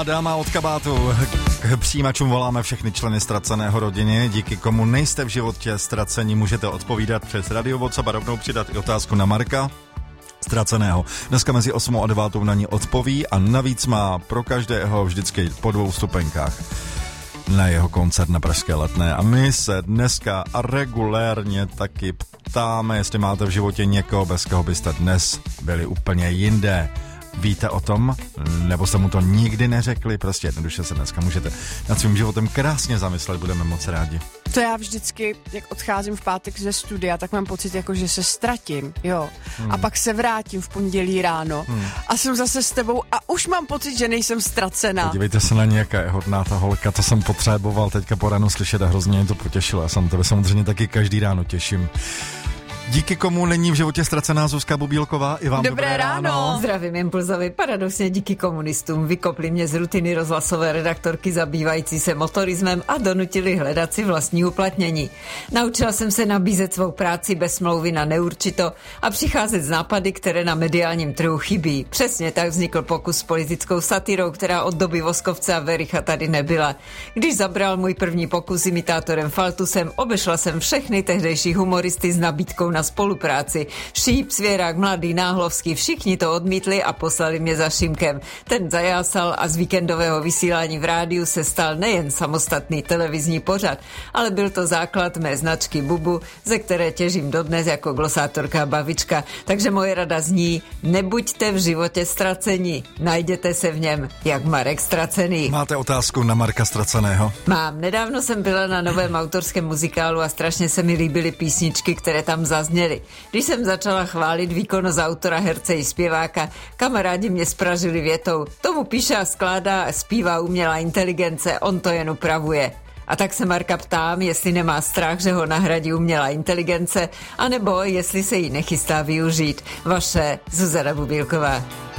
Milá dáma od kabátu. K přijímačům voláme všechny členy ztraceného rodiny, díky komu nejste v životě ztraceni, můžete odpovídat přes Radio WhatsApp a rovnou přidat i otázku na Marka ztraceného. Dneska mezi 8 a 9 na ní odpoví a navíc má pro každého vždycky po 2 vstupenkách na jeho koncert na Pražské Letné. A my se dneska regulérně taky ptáme, jestli máte v životě někoho, bez koho byste dnes byli úplně jinde. Víte o tom? Nebo jste mu to nikdy neřekli? Prostě jednoduše se dneska můžete nad svým životem krásně zamyslet, budeme moc rádi. To já vždycky, jak odcházím v pátek ze studia, tak mám pocit, jako že se ztratím, jo. A pak se vrátím v pondělí ráno a jsem zase s tebou a už mám pocit, že nejsem ztracená. Podívejte se na ní, jaká je hodná ta holka, to jsem potřeboval teďka po ránu slyšet a hrozně mě to potěšilo. Já jsem tebe samozřejmě taky každý ráno těším. Díky komu není v životě ztracená Zuzka Bubílková, i vám dobré ráno. Zdravím Impulzovi, paradoxně díky komunistům vykopli mě z rutiny rozhlasové redaktorky zabývající se motorismem a donutili hledat si vlastní uplatnění. Naučila jsem se nabízet svou práci bez smlouvy na neurčito a přicházet z nápady, které na mediálním trhu chybí. Přesně tak vznikl pokus s politickou satirou, která od doby Voskovce a Vericha tady nebyla. Když zabral můj první pokus imitátorem Faltusem, obešla jsem všechny tehdejší humoristy s nabídkou na spolupráci. Šíp, Svěrák, Mladý, Náhlovský, všichni to odmítli a poslali mě za Šimkem. Ten zajásal a z víkendového vysílání v rádiu se stal nejen samostatný televizní pořad, ale byl to základ mé značky Bubu, ze které těžím dodnes jako glosátorka a bavička. Takže moje rada zní, nebuďte v životě ztraceni, najděte se v něm jak Marek Ztracený. Máte otázku na Marka Ztraceného? Mám. Nedávno jsem byla na novém autorském muzikálu a strašně se mi líbily písničky, které tam zazněly. Když jsem začala chválit výkonnost autora, herce i zpěváka, kamarádi mě spražili větou: tomu píše a skládá a zpívá umělá inteligence, on to jen upravuje. A tak se Marka ptám, jestli nemá strach, že ho nahradí umělá inteligence, anebo jestli se jí nechystá využít. Vaše Zuzana Bubílková.